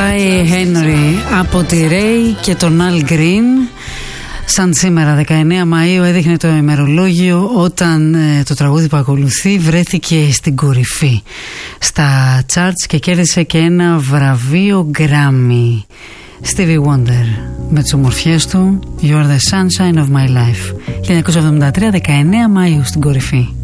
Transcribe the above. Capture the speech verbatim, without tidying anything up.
Mariah Henry από τη Ray και τον Al Green. Σαν σήμερα δεκαεννέα Μαΐου έδειχνε το ημερολόγιο όταν ε, το τραγούδι που ακολουθεί βρέθηκε στην κορυφή στα charts και κέρδισε και ένα βραβείο Grammy. Stevie Wonder με τις ομορφιές του You're the sunshine of my life. χίλια εννιακόσια εβδομήντα τρία, δεκαεννέα Μαΐου στην κορυφή.